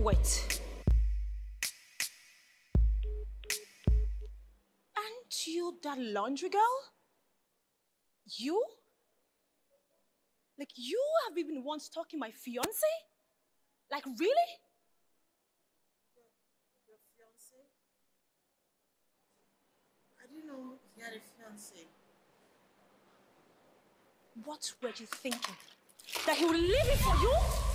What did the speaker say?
wait. Aren't you that laundry girl? You? Like, you have been the one stalking my fiancé? Like, really? Your fiancé? I didn't know he had a fiancé. What were you thinking? That he would leave it for you?